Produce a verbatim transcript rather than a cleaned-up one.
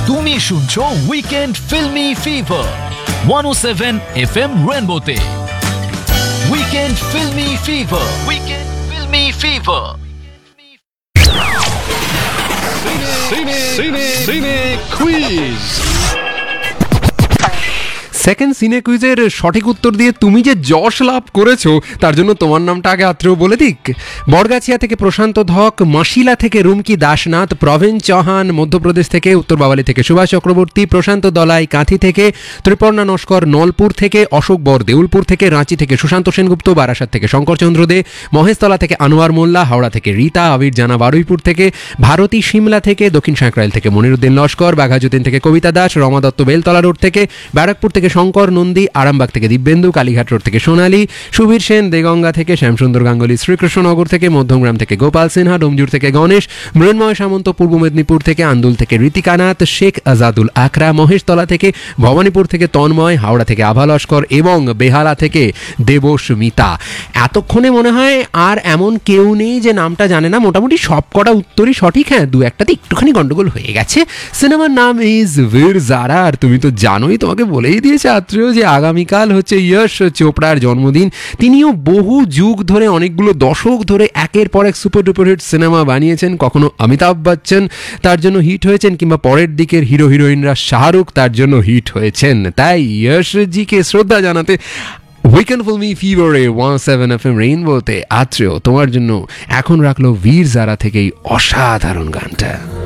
তুমি শুনছো weekend filmi fever one ও seven F M রেনবোতে। Weekend filmi fever, weekend filmi fever. সিনে quiz. Second সিনে কুইজের সঠিক উত্তর দিয়ে তুমি যে যশ লাভ করেছো তার জন্য তোমার নামটা আগে আত্রেও বলে দিক। বড়গাছিয়া থেকে প্রশান্ত ধক, মাসিলা থেকে রুমকি দাসনাথ, প্রবীণ চৌহান মধ্যপ্রদেশ থেকে, উত্তর বাওয়ালি থেকে সুভাষ চক্রবর্তী, প্রশান্ত দলাই কাঁথি থেকে, ত্রিপর্ণা নস্কর নলপুর থেকে, অশোক বর দেউলপুর থেকে, রাঁচি থেকে সুশান্ত সেনগুপ্ত, বারাসাত থেকে শঙ্করচন্দ্র দে, মহেশতলা থেকে আনোয়ার মোল্লা, হাওড়া থেকে রীতা, আবির জানা বারুইপুর থেকে, ভারতী সিমলা থেকে, দক্ষিণ সাঁকরাইল থেকে মনিরুদ্দিন লস্কর, বাঘাযতীন থেকে কবিতা দাস, রমা দত্ত বেলতলা রোড থেকে, ব্যারাকপুর থেকে শঙ্কর নন্দী, আরামবাগ থেকে দিব্যেন্দু, কালীঘাট রোড থেকে সোনালী, সুবীর সেন দেগঙ্গা থেকে, শ্যামসুন্দর গাঙ্গুলি শ্রীকৃষ্ণনগর থেকে, মধ্যমগ্রাম থেকে গোপাল সিনহা, ডোমজুর থেকে গণেশ, মৃন্ময় সামন্ত পূর্ব মেদিনীপুর থেকে, আন্দুল থেকে ঋতিকানাথ, শেখ আজাদুল আখরা, মহেশতলা থেকে, ভবানীপুর থেকে তন্ময়, হাওড়া থেকে আভা লস্কর এবং বেহালা থেকে দেবস্মিতা। এতক্ষণে মনে হয় আর এমন কেউ নেই যে নামটা জানে না। মোটামুটি সব কটা উত্তরই সঠিক। হ্যাঁ, দু একটাতে একটুখানি গন্ডগোল হয়ে গেছে। সিনেমার নাম ইজ বীর জারা। আর তুমি তো জানোই, তোমাকে বলেই দিয়েছে আত্রেয় যে আগামীকাল হচ্ছে যশ চোপড়ার জন্মদিন। তিনিও বহু যুগ ধরে, অনেকগুলো দশক ধরে একের পর এক সুপার ডুপার হিট সিনেমা বানিয়েছেন। কখনো অমিতাভ বচ্চন তার জন্য হিট হয়েছেন, কিংবা পরের দিকের হিরো হিরোইনরা শাহরুখ তার জন্য হিট হয়েছেন। তাই যশজিকে শ্রদ্ধা জানাতে weekend filmi ফিভারে one seven F M রেইনবোতে Atreya তোমার জন্য এখন রাখলো বীর জারা থেকে এই অসাধারণ গানটা।